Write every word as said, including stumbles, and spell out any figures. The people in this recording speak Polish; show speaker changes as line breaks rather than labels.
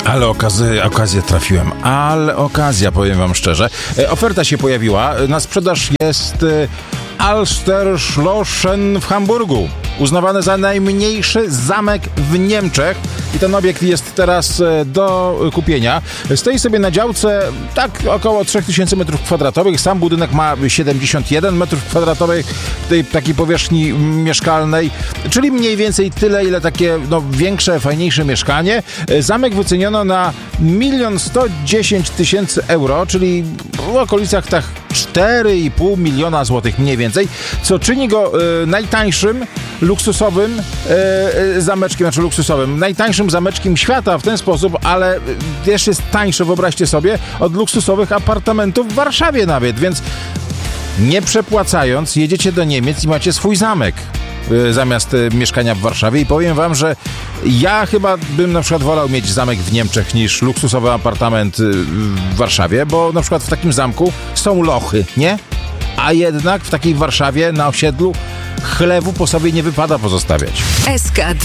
Ale okazy, okazję trafiłem, ale okazja, powiem wam szczerze. E, oferta się pojawiła, na sprzedaż jest e, Alsterschlossen w Hamburgu, uznawany za najmniejszy zamek w Niemczech i ten obiekt jest teraz e, do kupienia. Stoi sobie na działce tak około trzy tysiące metrów kwadratowych, sam budynek ma siedemdziesiąt jeden metrów kwadratowych tej takiej powierzchni mieszkalnej, czyli mniej więcej tyle, ile takie no, większe, fajniejsze mieszkanie. E, zamek wyceniono na milion sto dziesięć tysięcy euro, czyli w okolicach tak cztery i pół miliona złotych mniej więcej, co czyni go e, najtańszym luksusowym e, zameczkiem, znaczy luksusowym, najtańszym zameczkiem świata w ten sposób, ale też jest tańsze, wyobraźcie sobie, od luksusowych apartamentów w Warszawie nawet, więc nie przepłacając jedziecie do Niemiec i macie swój zamek zamiast mieszkania w Warszawie i powiem wam, że ja chyba bym na przykład wolał mieć zamek w Niemczech niż luksusowy apartament w Warszawie, bo na przykład w takim zamku są lochy, nie? A jednak w takiej Warszawie na osiedlu chlewu po sobie nie wypada pozostawiać.
S K